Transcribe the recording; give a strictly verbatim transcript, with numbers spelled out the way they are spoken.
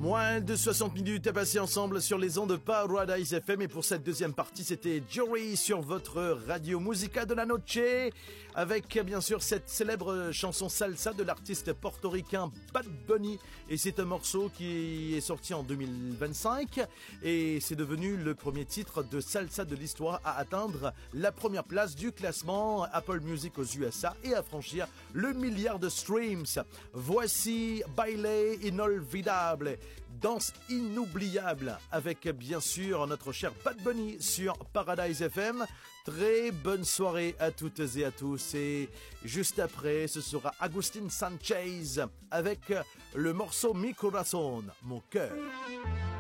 Moins de soixante minutes à passer ensemble sur les ondes de Paradise F M. Et pour cette deuxième partie, c'était Jory sur votre radio Musica de la Noche, avec bien sûr cette célèbre chanson salsa de l'artiste portoricain Bad Bunny. Et c'est un morceau qui est sorti en deux mille vingt-cinq et c'est devenu le premier titre de salsa de l'histoire à atteindre la première place du classement Apple Music aux U S A et à franchir le milliard de streams. Voici Baile Inolvidable, danse inoubliable, avec bien sûr notre cher Bad Bunny sur Paradise F M. Très bonne soirée à toutes et à tous. Et juste après, ce sera Agustin Sanchez avec le morceau Mi Corazón, mon cœur.